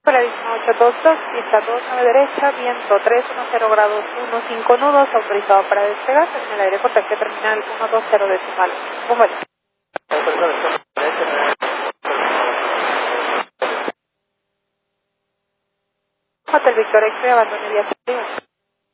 Para 1822, pista 29 derecha, viento 310 grados 15 nudos, autorizado para despegar, en el aire contacto terminal 120 decimal. Bueno. Hotel Victoria X, abandone vía